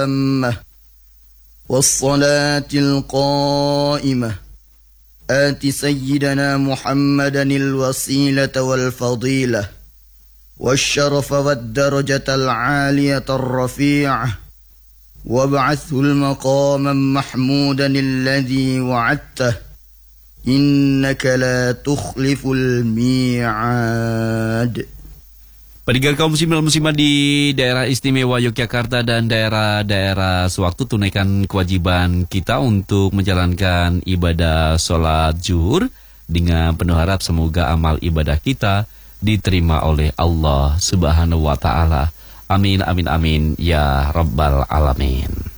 التامة والصلاة القائمة آت سيدنا محمدا الوسيلة والفضيلة والشرف والدرجة العالية الرفيعة وابعثه المقاما محمودا الذي وعدته إنك لا تخلف الميعاد. Pendengar kaum muslimin dan muslimat di daerah istimewa Yogyakarta dan daerah-daerah sewaktu, tunaikan kewajiban kita untuk menjalankan ibadah sholat zuhur dengan penuh harap semoga amal ibadah kita diterima oleh Allah Subhanahu wa Ta'ala. Amin, amin, amin, ya Rabbal Alamin.